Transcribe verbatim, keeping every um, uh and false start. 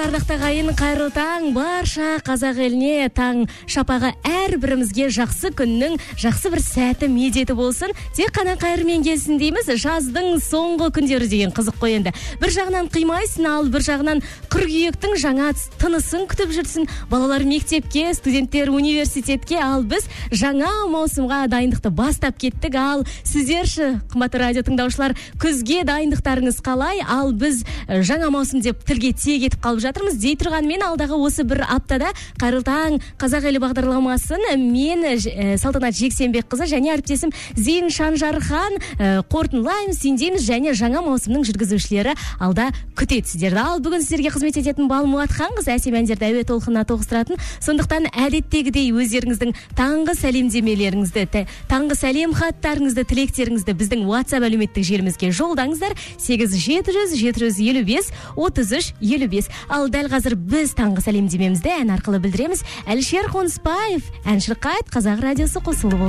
ардақты ағайын, қайырлы таң, барша қазақ еліне таң шапағы әрбірімізге жақсы күннің жақсы бір сәті медеті болсын. Тек қана қайырмен келсін дейміз. Жаздың соңғы күндері деген қызық қой енді. Бір жағынан қимайсың, ал бір жағынан қыркүйектің жаңа тынысын күтіп жүрсің. Балалар мектепке, студенттер университетке, ал біз жаңа маусымға дайындықты бастап кеттік. Ал сіздерші, қымбатты радио тыңдаушылар, күзге дайындықтарыңыз қалай? Ал біз жаңа маусым деп тілге тиек етіп қалып жатырмыз. Дей тұрғанмен алдағы осы бір аптада қайырлы таң қазақ елі бағдарламасын мен ә, Салтанат Жексенбекқызы және әріптесім Зейін Шанжархан ә, қорытындылаймыз, сендейміз және жаңа маусымның жүргізушілері алда күтеді сіздерді. Ал бүгін сіздерге қызмет ететін Балмұратханқызы әсем әндерді әуе толқынына тоғыстыратын. Сондықтан әдеттегідей өздеріңіздің таңғы сәлемдемелеріңізді, таңғы сәлем хаттарыңызды, тілектеріңізді біздің WhatsApp әлеуметтік желімізге жолдаңыздар. сегіз жеті жүз жеті жүз елу бес отыз үш елу бес. Ал дәл қазір біз таңғы сәлемдемемізді ән арқылы білдіреміз. Әлішер Қонысбаев, ән шырқайды, Қазақ радиосы қосылып